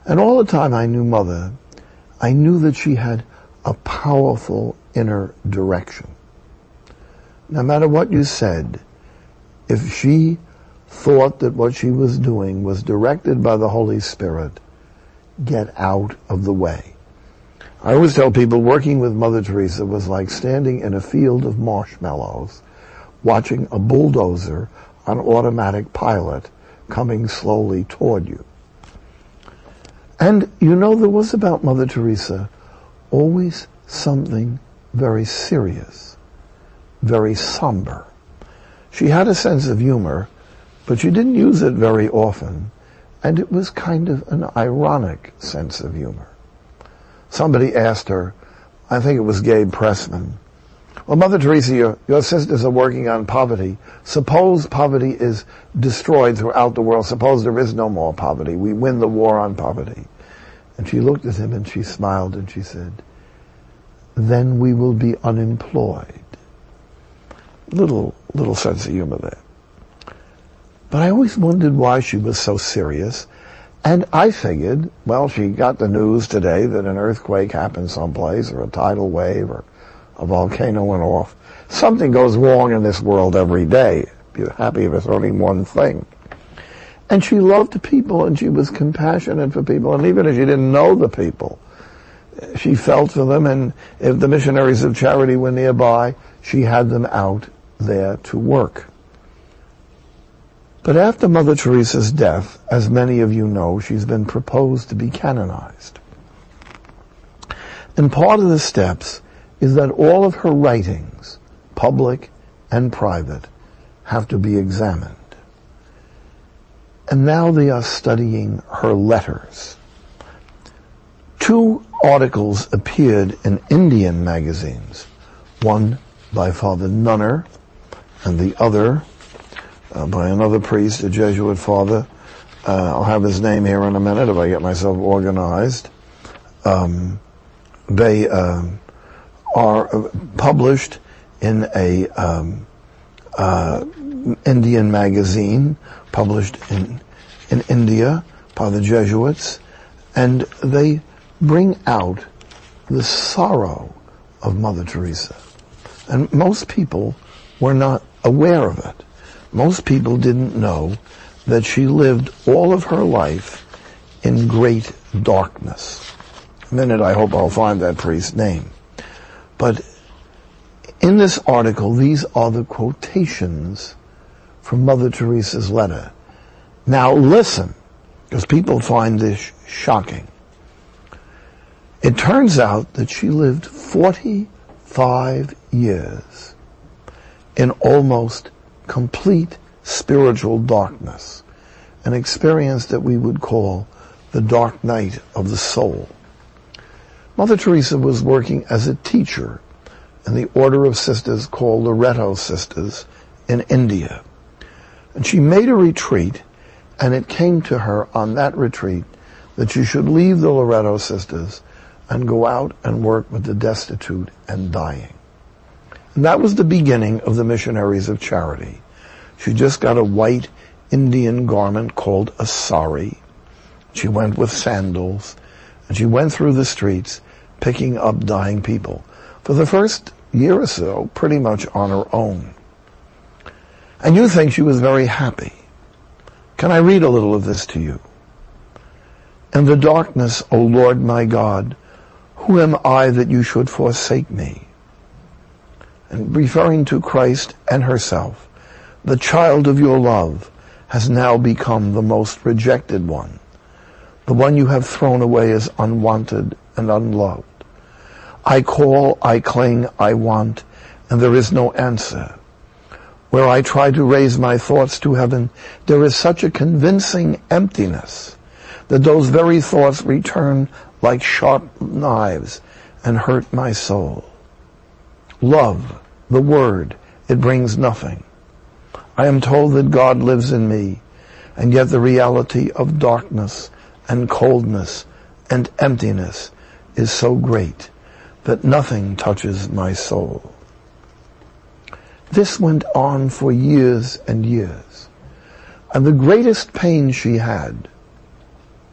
And all the time I knew Mother, I knew that she had a powerful inner direction. No matter what you said, if she thought that what she was doing was directed by the Holy Spirit, get out of the way. I always tell people working with Mother Teresa was like standing in a field of marshmallows, watching a bulldozer on automatic pilot coming slowly toward you. And you know, there was about Mother Teresa always something very serious, very somber. She had a sense of humor, but she didn't use it very often, and it was kind of an ironic sense of humor. Somebody asked her, I think it was Gabe Pressman, well, Mother Teresa, your sisters are working on poverty. Suppose poverty is destroyed throughout the world. Suppose there is no more poverty. We win the war on poverty. And she looked at him and she smiled and she said, then we will be unemployed. Little sense of humor there. But I always wondered why she was so serious. And I figured, well, she got the news today that an earthquake happened someplace, or a tidal wave, or a volcano went off. Something goes wrong in this world every day. Be happy if it's only one thing. And she loved people, and she was compassionate for people, and even if she didn't know the people, she felt for them, and if the missionaries of charity were nearby, she had them out there to work. But after Mother Teresa's death, as many of you know, she's been proposed to be canonized. And part of the steps is that all of her writings, public and private, have to be examined. And now they are studying her letters. 2 articles appeared in Indian magazines, one by Father Nunner and the other by another priest, a Jesuit father. I'll have his name here in a minute if I get myself organized. They are published in a Indian magazine, published in India by the Jesuits, and they bring out the sorrow of Mother Teresa. And most people were not aware of it. Most people didn't know that she lived all of her life in great darkness. In a minute, I hope I'll find that priest's name. But in this article, these are the quotations from Mother Teresa's letter. Now listen, because people find this shocking. It turns out that she lived 45 years in almost complete spiritual darkness, an experience that we would call the dark night of the soul. Mother Teresa was working as a teacher in the order of sisters called Loretto Sisters in India. And she made a retreat, and it came to her on that retreat that she should leave the Loretto Sisters and go out and work with the destitute and dying. And that was the beginning of the Missionaries of Charity. She just got a white Indian garment called a sari. She went with sandals, and she went through the streets picking up dying people. For the first year or so, pretty much on her own. And you think she was very happy. Can I read a little of this to you? In the darkness, O Lord my God, who am I that you should forsake me? And referring to Christ and herself, the child of your love has now become the most rejected one, the one you have thrown away as unwanted and unloved. I call, I cling, I want, and there is no answer. Where I try to raise my thoughts to heaven, there is such a convincing emptiness that those very thoughts return like sharp knives and hurt my soul. Love, the word, it brings nothing. I am told that God lives in me, and yet the reality of darkness and coldness and emptiness is so great that nothing touches my soul. This went on for years and years, and the greatest pain she had